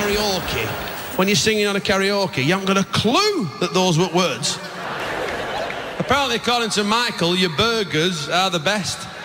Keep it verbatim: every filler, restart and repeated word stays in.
karaoke, when you're singing on a karaoke, you haven't got a clue that those were words. Apparently, according to Michael, your burgers are the best.